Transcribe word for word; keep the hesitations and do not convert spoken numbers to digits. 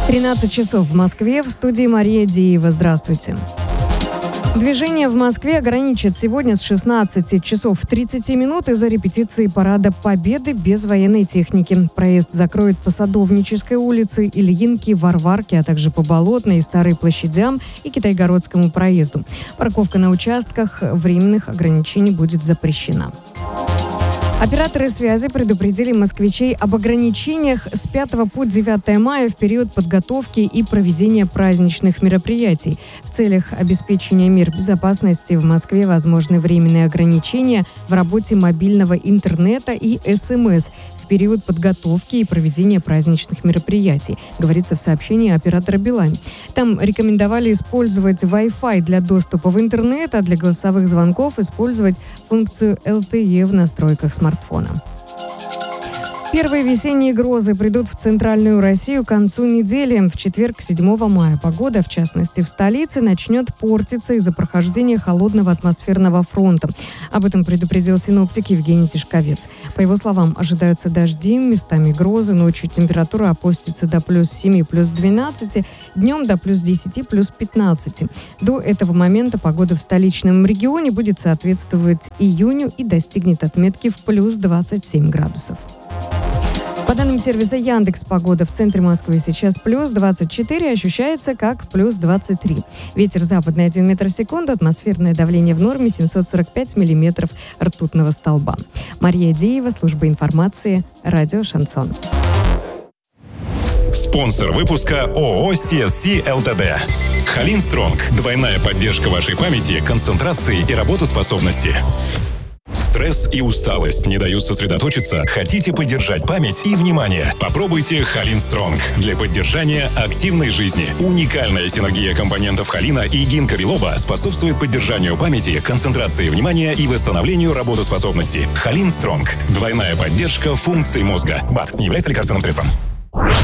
тринадцать часов в Москве. В студии Мария Деева. Здравствуйте. Движение в Москве ограничат сегодня с шестнадцати часов тридцати минут из-за репетиции парада Победы без военной техники. Проезд закроют по Садовнической улице, Ильинке, Варварке, а также по Болотной, Старой площадям и Китайгородскому проезду. Парковка на участках временных ограничений будет запрещена. Операторы связи предупредили москвичей об ограничениях с пятого по девятое мая в период подготовки и проведения праздничных мероприятий. В целях обеспечения мер безопасности в Москве возможны временные ограничения в работе мобильного интернета и эс эм эс в период подготовки и проведения праздничных мероприятий, говорится в сообщении оператора «Билайн». Там рекомендовали использовать Wi-Fi для доступа в интернет, а для голосовых звонков использовать функцию эл тэ е в настройках смартфона. Первые весенние грозы придут в центральную Россию к концу недели. В четверг, седьмого мая, погода, в частности в столице, начнет портиться из-за прохождения холодного атмосферного фронта. Об этом предупредил синоптик Евгений Тишковец. По его словам, ожидаются дожди, местами грозы, ночью температура опустится до плюс семи, плюс двенадцати, днем до плюс десяти, плюс пятнадцати. До этого момента погода в столичном регионе будет соответствовать июню и достигнет отметки в плюс двадцать семь градусов. По данным сервиса Яндекс Погода, в центре Москвы сейчас плюс двадцать четыре, ощущается как плюс двадцать три. Ветер западный один метр в секунду, атмосферное давление в норме семьсот сорок пять миллиметров ртутного столба. Мария Деева, служба информации, радио «Шансон». Спонсор выпуска ООО си эс си эл тэ дэ. Халин Стронг. Двойная поддержка вашей памяти, концентрации и работоспособности. Стресс и усталость не дают сосредоточиться? Хотите поддержать память и внимание? Попробуйте Халин Стронг для поддержания активной жизни. Уникальная синергия компонентов холина и гинка билоба способствует поддержанию памяти, концентрации внимания и восстановлению работоспособности. Халин Стронг. Двойная поддержка функций мозга. БАД не является лекарственным средством.